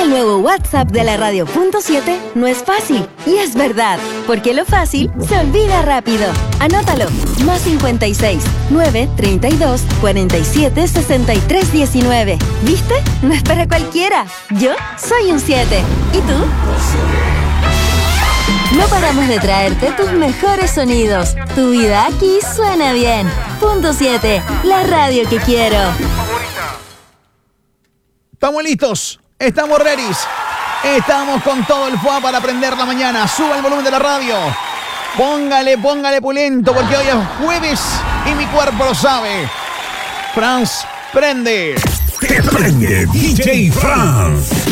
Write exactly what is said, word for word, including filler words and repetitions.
El nuevo WhatsApp de la radio punto siete no es fácil. Y es verdad, porque lo fácil se olvida rápido. Anótalo. Más cincuenta y seis, nueve, treinta y dos, cuarenta y siete, sesenta y tres, diecinueve. ¿Viste? No es para cualquiera. Yo soy un siete. ¿Y tú? No paramos de traerte tus mejores sonidos. Tu vida aquí suena bien. Punto siete, la radio que quiero. Estamos listos. Estamos ready. Estamos con todo el fuá para prender la mañana. Suba el volumen de la radio. Póngale, póngale pulento, porque hoy es jueves y mi cuerpo lo sabe. Franz, prende. Te prende D J Franz.